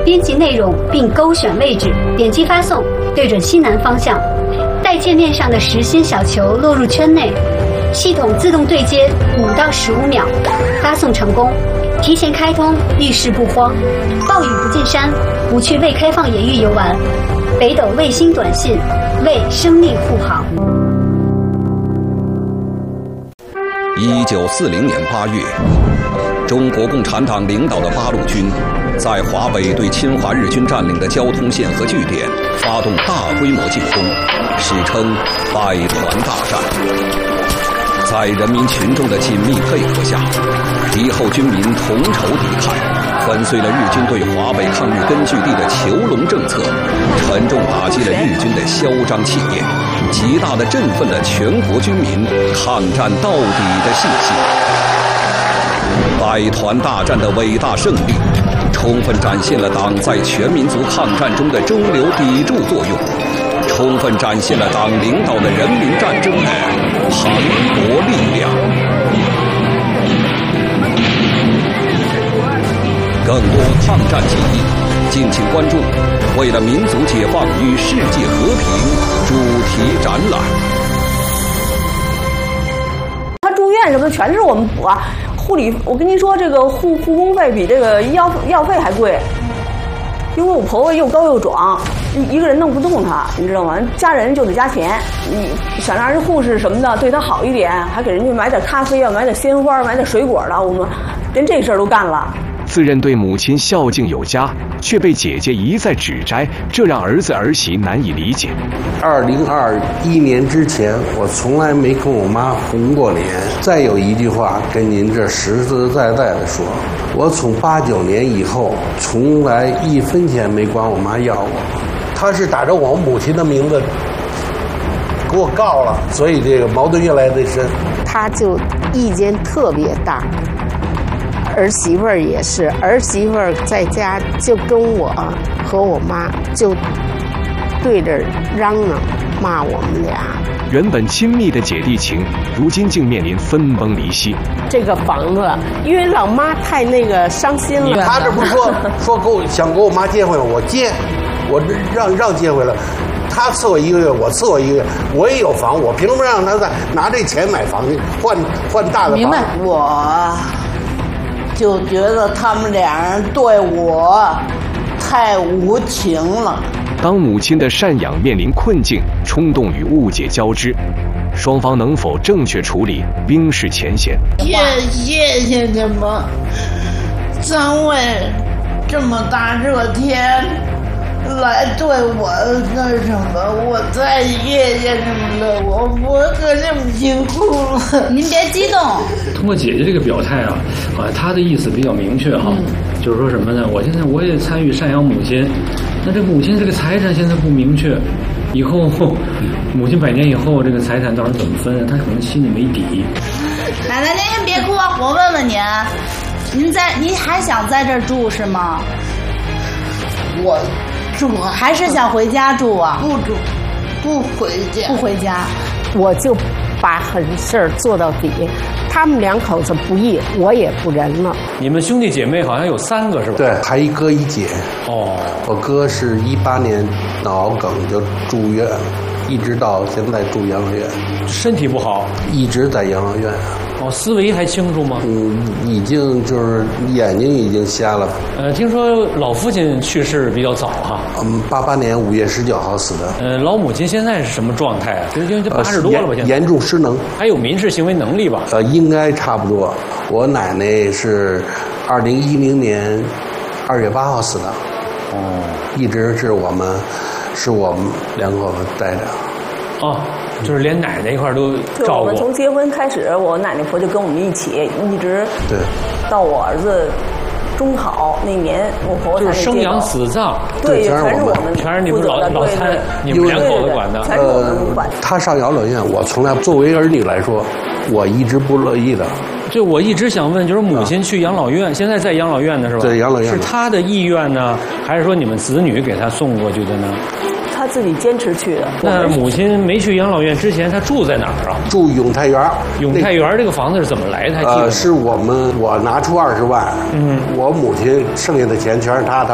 编辑内容并勾选位置，点击发送，对准西南方向。待界面上的实心小球落入圈内，系统自动对接5到15秒，发送成功。提前开通，遇事不慌，暴雨不进山，不去未开放野域游玩。北斗卫星短信，为生命护航。 1940年8月，中国共产党领导的八路军在华北对侵华日军占领的交通线和据点发动大规模进攻，史称百团大战。在人民群众的紧密配合下，敌后军民同仇敌忾，粉碎了日军对华北抗日根据地的囚笼政策，沉重打击了日军的嚣张气焰，极大地振奋了全国军民抗战到底的信心。百团大战的伟大胜利，充分展现了党在全民族抗战中的中流砥柱作用，充分展现了党领导的人民战争的磅礴力量。更多抗战记忆，敬请关注《为了民族解放与世界和平》主题展览。 他住院什么的全是我们补啊。护理，我跟您说，这个护工费比这个药费还贵，因为我婆婆又高又壮，一个人弄不动她，你知道吗？家人就得加钱，你想让人护士什么的对她好一点，还给人家买点咖啡啊，买点鲜花，买点水果的，我们连这事儿都干了。 自认对母亲孝敬有加，却被姐姐一再指摘，这让儿子儿媳难以理解。 2021年之前，我从来没跟我妈红过脸。再有一句话跟您这实实在在的说，我从89年以后，从来1分钱没管我妈要过。她是打着我母亲的名字给我告了，所以这个矛盾越来越深。 她就意见特别大。儿媳妇儿也是，儿媳妇儿在家就跟我和我妈就对着嚷嚷骂我们俩。 原本亲密的姐弟情，如今竟面临分崩离析。 这个房子，因为老妈太那个伤心了。 他这不是说想给我妈接回来，我接，我让接回来。他伺候1个月，我伺候1个月，我也有房，我凭什么让他再拿这钱买房去换大的房？ 明白我。就觉得他们俩人对我太无情了。 当母亲的赡养面临困境，冲动与误解交织，双方能否正确处理，冰释前嫌。 谢谢你们3位这么大热天来对我那什么，我再谢谢你们了，我可这么辛苦了。 您别激动。 通过姐姐这个表态啊，她的意思比较明确哈，就是说什么呢？我现在我也参与赡养母亲，那这母亲这个财产现在不明确，以后母亲100年以后这个财产到底怎么分，她可能心里没底。 奶奶，您先别哭，我问问您，您还想在这儿住是吗？ 我住还是想回家住啊？ 不住，不回家， 不回家。 我就把狠事儿做到底。他们2口子不义，我也不仁了。 你们兄弟姐妹好像有3个是吧？ 对，还一哥一姐。 哦， 我哥是18年脑梗就住院，一直到现在住养老院。 身体不好， 一直在养老院。 哦，思维还清楚吗？ 已经就是眼睛已经瞎了。 听说老父亲去世比较早哈。 88年5月19号死的。 老母亲现在是什么状态啊？因为80多了吧？现在严重失能， 还有民事行为能力吧？ 应该差不多。我奶奶是2010年2月8号死的。 哦， 一直是我们2口子带着。 哦。就是连奶奶一块都照顾。 我们从结婚开始，我奶奶婆就跟我们一起，一直对到我儿子中考那年，我婆婆才就是生养死葬， 对，全是我们， 全是你们老三，你们2口子管的。 全是我们管。 他上养老院，我从来作为儿女来说，我一直不乐意的。 就我一直想问，就是母亲去养老院，现在在养老院呢是吧？ 在养老院。 是她的意愿呢，还是说你们子女给她送过去的呢？ 他自己坚持去的。 那母亲没去养老院之前，她住在哪儿啊？ 住永泰园。 永泰园这个房子是怎么来的？还记得？ 是我拿出20万，我母亲剩下的钱全是她